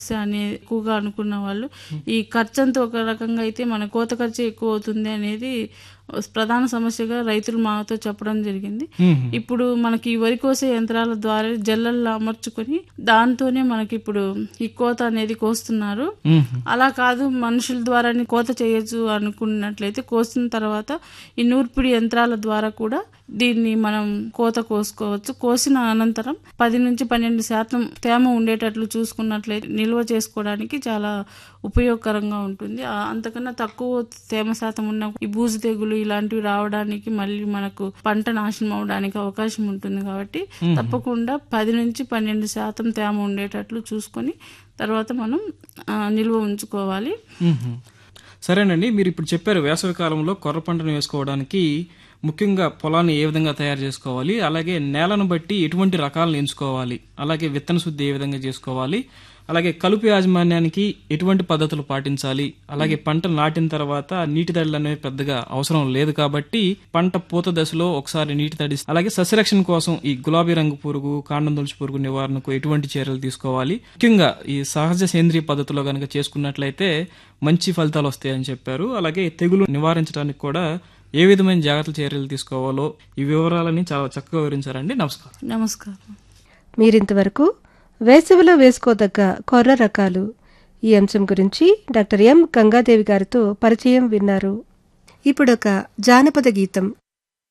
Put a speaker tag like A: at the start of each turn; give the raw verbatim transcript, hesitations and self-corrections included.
A: అని ఎక్కువగా అనుకున్న వాళ్ళు ఈ ఖర్చు అంతా ఒక రకంగా అయితే మన కోత ఖర్చు ఎక్కువ అవుతుంది అనేది ప్రధాన సమస్యగా రైతులు మాతో చెప్పడం జరిగింది. ఇప్పుడు మనకి ఈ వరి కోసే యంత్రాల ద్వారా జల్లల్లో అమర్చుకొని దాంతోనే మనకి ఇప్పుడు ఈ కోత అనేది కోస్తున్నారు. అలా కాదు మనుషుల ద్వారానే కోత చేయొచ్చు అనుకున్నట్లయితే కోసిన తర్వాత ఈ నూర్పిడి యంత్రాల ద్వారా కూడా దీన్ని మనం కోత కోసుకోవచ్చు. కోసిన అనంతరం పది నుంచి పన్నెండు శాతం తేమ ఉండేటట్లు చూసుకున్నట్లయితే నిల్వ చేసుకోవడానికి చాలా ఉపయోగకరంగా ఉంటుంది. అంతకన్నా తక్కువ తేమ శాతం ఉన్న ఈ బూజు తెగులు ఇలాంటివి రావడానికి మళ్ళీ మనకు పంట నాశనం అవడానికి అవకాశం ఉంటుంది. కాబట్టి తప్పకుండా పది నుంచి పన్నెండు శాతం తేమ ఉండేటట్లు చూసుకొని తర్వాత మనం నిల్వ ఉంచుకోవాలి.
B: సరేనండి, మీరు ఇప్పుడు చెప్పారు వేసవి కాలంలో కొర్ర పంటను వేసుకోవడానికి ముఖ్యంగా పొలాన్ని ఏ విధంగా తయారు చేసుకోవాలి, అలాగే నేలను బట్టి ఎటువంటి రకాలను ఎంచుకోవాలి, అలాగే విత్తన శుద్ధి ఏ విధంగా చేసుకోవాలి, అలాగే కలుపు యాజమాన్యానికి ఎటువంటి పద్ధతులు పాటించాలి, అలాగే పంట నాటిన తర్వాత నీటి తడులు అనేవి పెద్దగా అవసరం లేదు కాబట్టి పంట పూత దశలో ఒకసారి నీటి తడి, అలాగే సస్యరక్షణ కోసం ఈ గులాబీ రంగు పురుగు, కాండం తొలుచు పురుగు నివారణకు ఎటువంటి చర్యలు తీసుకోవాలి, ముఖ్యంగా ఈ సహజ సేంద్రియ పద్ధతిలో కనుక చేసుకున్నట్లయితే మంచి ఫలితాలు వస్తాయని చెప్పారు. అలాగే తెగులు నివారించడానికి కూడా ఏ విధమైన జాగ్రత్తలు చర్యలు తీసుకోవాలో ఈ వివరాలని చాలా చక్కగా వివరించారండి. నమస్కారం.
A: నమస్కారం.
C: మీరింతవరకు వేసవిలో వేసుకోదగ్గ కొర్ర రకాలు ఈ అంశం గురించి డాక్టర్ ఎం గంగాదేవి గారితో పరిచయం విన్నారు. ఇప్పుడొక జానపద గీతం.